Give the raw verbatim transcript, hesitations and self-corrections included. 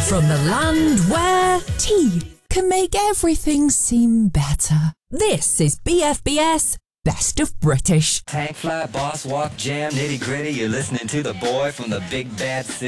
From the land where tea can make everything seem better. This is B F B S Best of British. Tank fly, boss walk, jam, nitty gritty. You're listening to the boy from the big bad city.